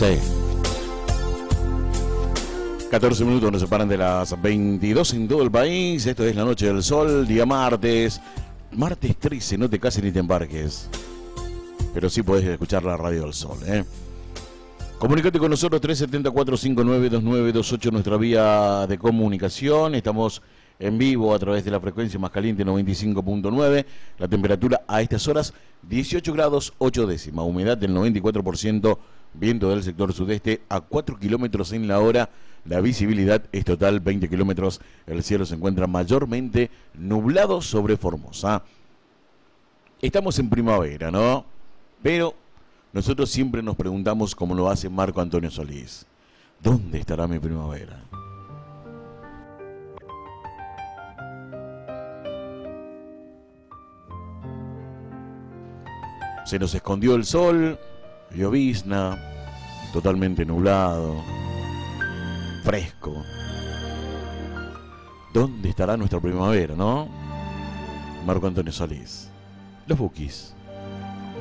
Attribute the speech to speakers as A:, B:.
A: Sí. 14 minutos nos separan de las 22 en todo el país. Esto es La Noche del Sol, día martes. Martes 13, no te cases ni te embarques. Pero sí podés escuchar la Radio del Sol, ¿eh? Comunicate con nosotros, 374-592928, nuestra vía de comunicación. Estamos en vivo a través de la frecuencia más caliente 95.9. La temperatura a estas horas 18 grados 8 décimas. Humedad del 94%. Viento del sector sudeste a 4 kilómetros en la hora. La visibilidad es total, 20 kilómetros. El cielo se encuentra mayormente nublado sobre Formosa. Estamos en primavera, ¿no? Pero nosotros siempre nos preguntamos, como lo hace Marco Antonio Solís, ¿dónde estará mi primavera? Se nos escondió el sol, llovizna, totalmente nublado, fresco. ¿Dónde estará nuestra primavera, no? Marco Antonio Solís. Los Bukis.